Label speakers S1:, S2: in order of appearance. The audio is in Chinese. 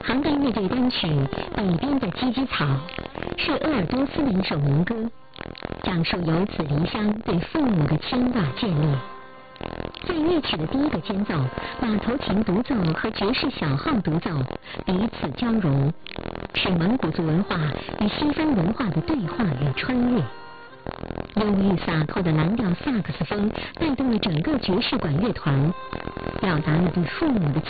S1: 杭盖乐队单曲《北边的芨芨草》是鄂尔多斯的一首民歌，讲述游子离乡对父母的牵挂眷恋。在乐曲的第一个间奏，马头琴独奏和爵士小号独奏彼此交融，是蒙古族文化与西方文化的对话与穿越。忧郁洒脱的蓝调萨克斯风带动了整个爵士管乐团，表达了对父母的